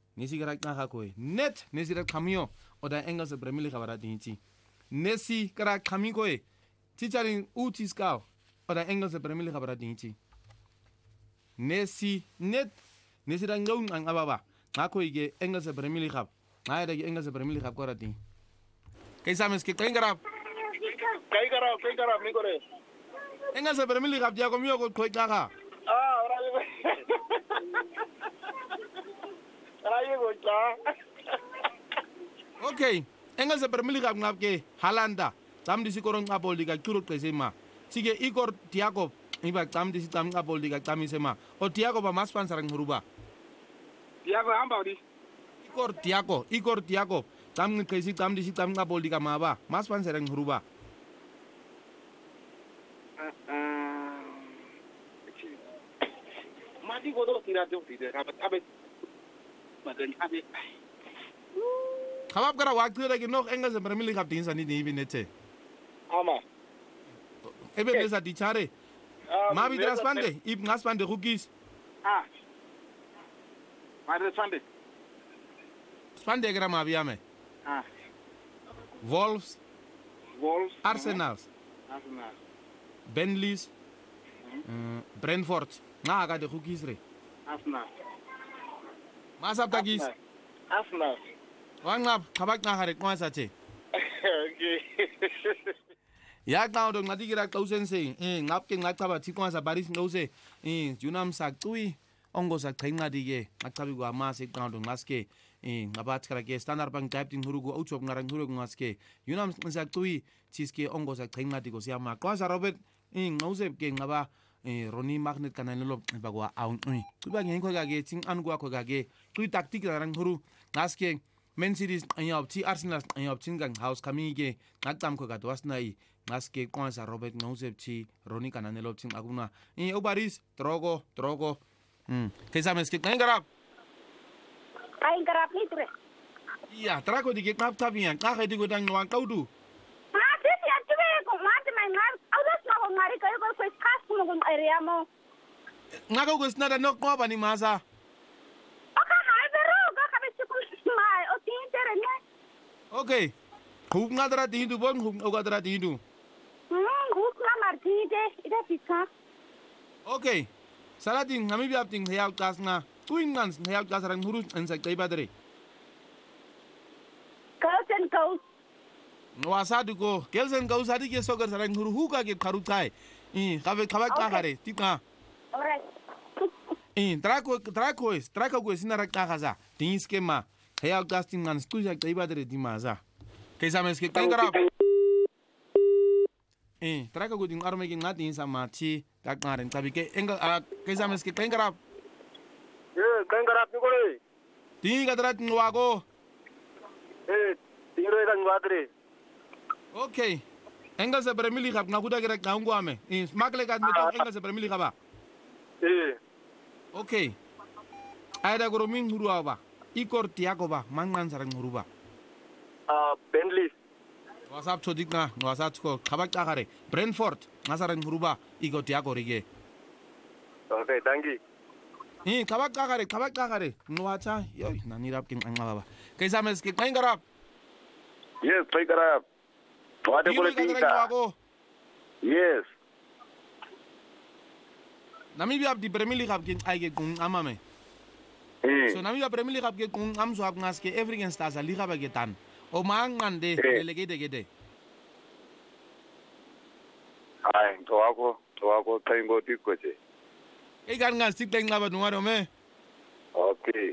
Nesi karak na koi. Net nesi rak kamio oda Engelse Premier League abara dinchi. Nesi karak kami koi. Ticharing utis kao oda Engelse Premier League abara dinchi. Nesi net nesi rak ngong ang ababa. Ngako ige Engelse Premier League ab. Ngaya dagi Engelse Premier League ab kora din. Kaisa meski kain garap. Kay garap ni kore. Engelse Premier League ab dia komio ko koi kaka. Okay, Engelse Premier League ngap ke Halanda. Tam disi korong ngapol diga curut ke sema. Sige Igor Diakov. Iba tam disi tam ngapol diga tam sema. O Diakov ba mas pansarang huruba. Diakov hamba di. Igor Diakov. Tam kesi tam disi tam ngapol diga maba. Mas pansarang huruba. Mati bodo tira do tira abe. Madan abe. Kabab kara waktu lagi nok Engelse Premier League din sa ni binete. Ama. Ebe desa di chare. Mabi transpande, ib ngaspande rookies. Mabi transpande. Spande gra mabi ame. Wolves. Arsenal. Burnley. Brentford. Na aga de rookies re. Arsenal. Masab tagis. Arsenal. Wangap kabak na harek mo sa che. Okay. Yak na dong ngati kira klausen se. Ngap ke ngak taba tikwa sa baris ngause. Junam sak tui ongo sak thainga dige. Ngatabi go ama se na dong ngaske. Ngabat kara ke standard bank type tin hurugo uchop ngarang hurugo ngaske. Junam sak tui chiske ongo sak thainga digo siama. Kwa sa Robert ngause ke ngaba Roni magnet kananelo bagwa aun ui. Tuba ngen ko gage ting an gwa ko gage. Tui taktik rang huru ngaske. Men City anyop ti Arsenal anyop tingang house kami ge ngaktam ko gadwas nai ngaske kwansa Robert ngosep ti Roni kananelo ting aguna obaris trogo kesa meske kain garap ni tre iya trako dige kap tabian ka khedi go dang wan kaudu ti ya tibe ko mate mai ngal audas na ko ngari ko kas mo area mo ngako go snada nok ko bani masa Okay. Hub ngadra tindu bon hub ogadra tindu. Hub na martide ida pizza. Okay. Salatin nami biapting hayau kasna. Tuingans hayau kasarang hurus ansak tay badre. Kausen kaus. No asadu ko. Kelsen kaus adi ke sogar sarang huru huka ke karutai. Kabe kabak kakare. Tika. Alright. Trako ko sinarak kakaza. Tingis kema. Hayau kasting ngans tuisak tay badre di maza. Kaisa meske kain garap. Traka ko ding arme ke ngati sama chi kak ngaren tabi ke enga kaisa meske kain garap. Kain garap ni kore. Ti kadrat ngwago. Tiro ira ngwadre. Okay. Engelse Premier League kap ngakuda kira kaungu ame. Makle kat meto Engelse Premier League ba. Okay. Aida goromin huru ba. Igor Diakov mangan sarang huru ba. Burnley. WhatsApp chodik na WhatsApp ko kabak takare Brentford ngasarang huruba Igor Diakov rige. Okay, thank you. Kabak takare nuacha yo nani rap king angaba. Kaisa meske kain garap. Yes, kain garap. Wate kole tinta. Yes. Namibia di Premier League kap king aige kung amame. So Namibia Premier League kap ke kung am so ap ngaske African Stars a liga bagetan. O mangande delegate. Ay, toako taingo tikoche. Kan ngas tik teng ngaba nuaro me. Okay.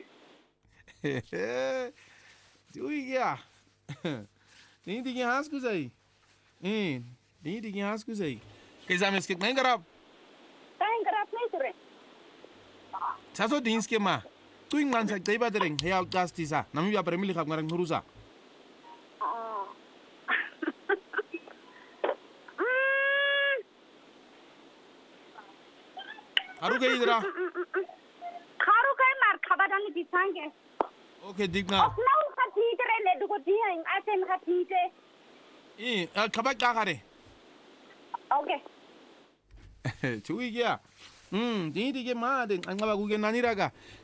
Ui ya. Ding hasku sai. Ding hasku sai. Kaisa meske kain garap. Kain garap ni tre. Saso ding skema. Tuing man sak tay badering hayal justice Namibia Premier League kap ngarang hurusa. Haru kay idra. Haru kay mar khabadani bisange. Okay, digna. Now khatite re le dugo dieng aten khatite. Kabak kakare. Okay. Chui kya. Dige ma den ang ngaba gugen naniraga.